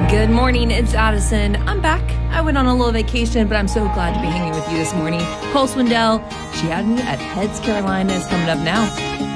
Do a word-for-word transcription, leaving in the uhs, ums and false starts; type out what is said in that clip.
Good morning, it's Addison. I'm back. I went on a little vacation, but I'm so glad to be hanging with you this morning. Cole Swindell, she had me at Heads Carolina is coming up now.